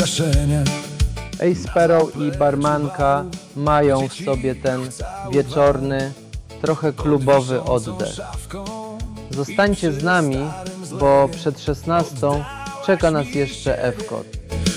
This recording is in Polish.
zgaszenia. Ace Sparrow i barmanka mają w sobie ten wieczorny, trochę klubowy oddech. Zostańcie z nami, bo przed 16 czeka nas jeszcze Ewkot.